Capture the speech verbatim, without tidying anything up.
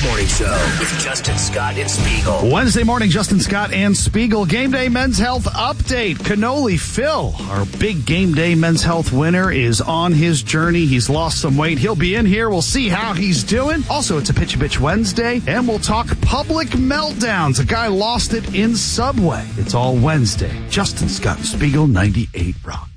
Morning Show with Justin Scott and Spiegel. Wednesday morning, Justin Scott and Spiegel. Game Day Men's Health Update. Cannoli Phil, our big Game Day Men's Health winner, is on his journey. He's lost some weight. He'll be in here. We'll see how he's doing. Also, it's a Pitch a Bitch Wednesday, and we'll talk public meltdowns. A guy lost it in Subway. It's all Wednesday. Justin Scott and Spiegel, ninety-eight Rock.